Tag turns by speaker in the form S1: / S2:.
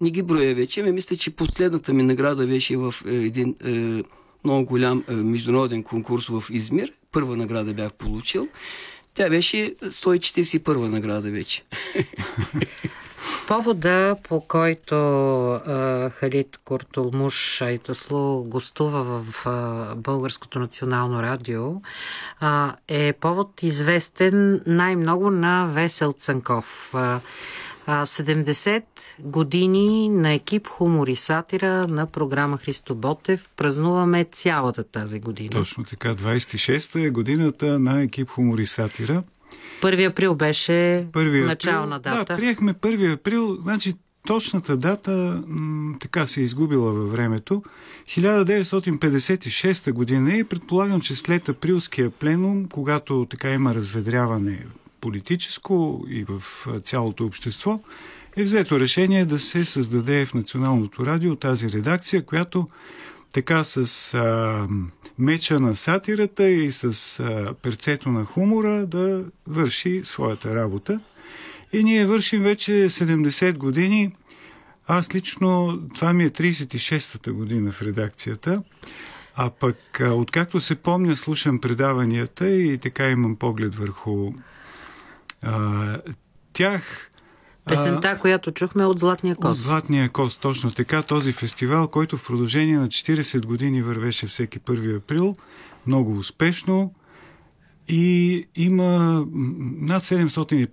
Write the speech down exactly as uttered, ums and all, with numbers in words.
S1: не ги броя вече. Ме мисля, че последната ми награда беше в е, един е, много голям е, международен конкурс в Измир. Първа награда бях получил. Тя беше сто четиридесет и първа награда вече.
S2: Повода, по който а, Халид Куртулмуш Айтослу гостува в а, Българското национално радио, а, е повод известен най-много на Весел Цанков. А, а, седемдесет години на екип хумор и сатира на програма Христо Ботев. Празнуваме цялата тази година.
S3: Точно така. двадесет и шеста е годината на екип хумор и сатира.
S2: Първи април беше
S3: първи
S2: начална
S3: април,
S2: дата.
S3: Да, приехме първи април, значи точната дата м- така се е изгубила във времето. хиляда деветстотин петдесет и шеста година и предполагам, че след априлския пленум, когато така има разведряване политическо и в цялото общество, е взето решение да се създаде в Националното радио тази редакция, която така с а, меча на сатирата и с а, перцето на хумора да върши своята работа. И ние вършим вече седемдесет години. Аз лично, това ми е тридесет и шестата година в редакцията. А пък, а, откакто се помня, слушам предаванията и така имам поглед върху а, тях.
S2: Песента,
S3: а,
S2: която чухме от Златния коз.
S3: От Златния коз, точно така. Този фестивал, който в продължение на четиридесет години вървеше всеки първи април, много успешно и има над седемстотин